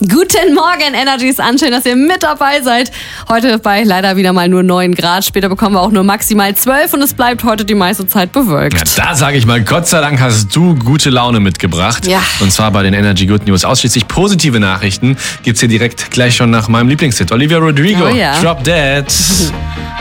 Guten Morgen, Energy ist an. Schön, dass ihr mit dabei seid. Heute bei leider wieder mal nur 9 Grad. Später bekommen wir auch nur maximal 12 und es bleibt heute die meiste Zeit bewölkt. Ja, da sage ich mal, Gott sei Dank hast du gute Laune mitgebracht. Ja. Und zwar bei den Energy Good News. Ausschließlich positive Nachrichten gibt's hier direkt gleich schon nach meinem Lieblingshit. Olivia Rodrigo, Oh ja. Drop Dead.